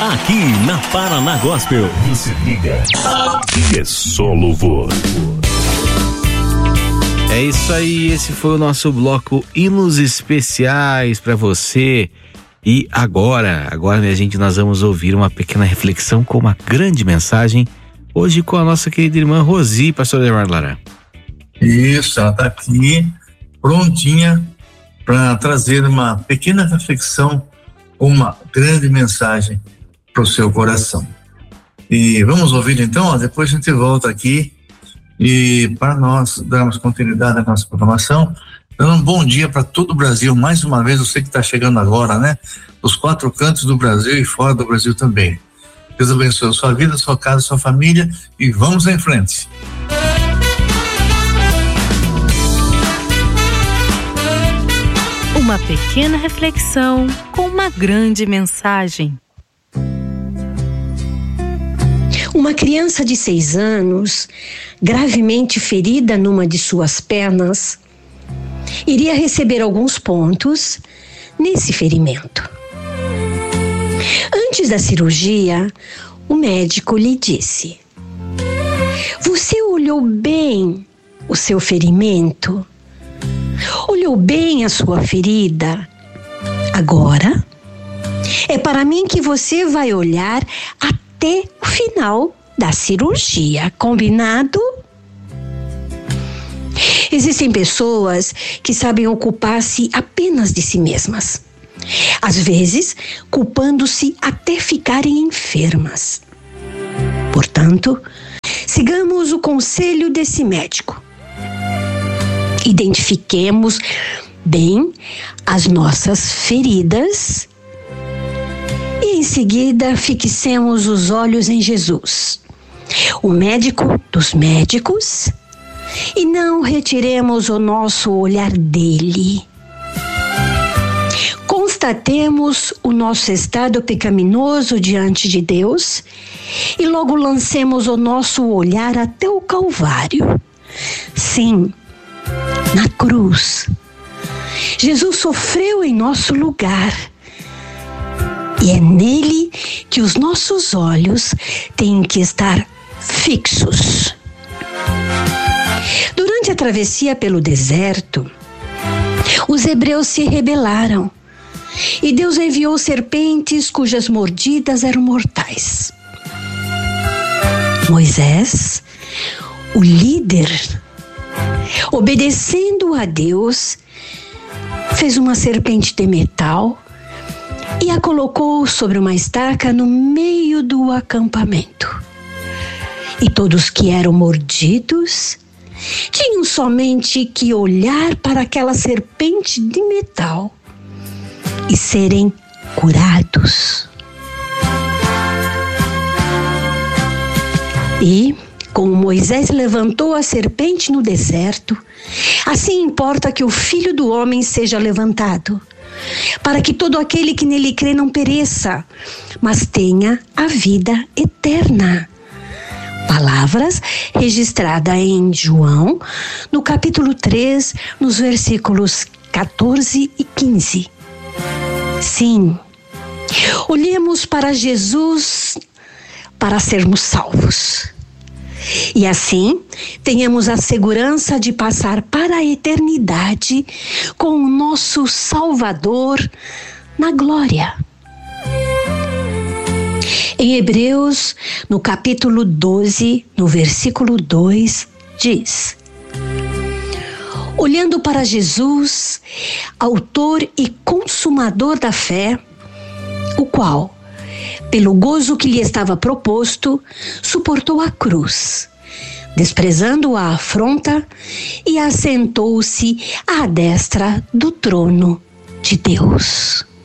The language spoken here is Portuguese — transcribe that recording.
Aqui na Paraná Gospel. Se liga. É só louvor. É isso aí, esse foi o nosso bloco Hinos Especiais para você. E agora, minha gente, nós vamos ouvir uma pequena reflexão com uma grande mensagem, hoje com a nossa querida irmã Rosi, pastor Edmar Lara. Isso, ela está aqui, prontinha para trazer uma pequena reflexão, uma grande mensagem para o seu coração. E vamos ouvir então, depois a gente volta aqui e para nós darmos continuidade à nossa programação, dando um bom dia para todo o Brasil, mais uma vez, você que está chegando agora, né? Dos 4 cantos do Brasil e fora do Brasil também. Deus abençoe a sua vida, sua casa, sua família e vamos em frente. Uma pequena reflexão com uma grande mensagem. Uma criança de 6 anos, gravemente ferida numa de suas pernas, iria receber alguns pontos nesse ferimento. Antes da cirurgia, o médico lhe disse: "Você olhou bem o seu ferimento? Olhou bem a sua ferida? Agora é para mim que você vai olhar até o final da cirurgia, combinado?" Existem pessoas que sabem ocupar-se apenas de si mesmas, às vezes culpando-se até ficarem enfermas. Portanto, sigamos o conselho desse médico. Identifiquemos bem as nossas feridas e em seguida fixemos os olhos em Jesus, o médico dos médicos, e não retiremos o nosso olhar dele. Constatemos o nosso estado pecaminoso diante de Deus e logo lancemos o nosso olhar até o Calvário. Sim, na cruz, Jesus sofreu em nosso lugar e é nele que os nossos olhos têm que estar fixos. Durante a travessia pelo deserto, os hebreus se rebelaram e Deus enviou serpentes cujas mordidas eram mortais. Moisés, o líder, obedecendo a Deus, fez uma serpente de metal e a colocou sobre uma estaca no meio do acampamento. E todos que eram mordidos tinham somente que olhar para aquela serpente de metal e serem curados. E, como Moisés levantou a serpente no deserto, assim importa que o Filho do Homem seja levantado, para que todo aquele que nele crê não pereça, mas tenha a vida eterna. Palavras registradas em João, no capítulo 3, nos versículos 14 e 15. Sim, olhemos para Jesus para sermos salvos. E assim, tenhamos a segurança de passar para a eternidade com o nosso Salvador na glória. Em Hebreus, no capítulo 12, no versículo 2, diz: olhando para Jesus, autor e consumador da fé, o qual, pelo gozo que lhe estava proposto, suportou a cruz, desprezando a afronta, e assentou-se à destra do trono de Deus.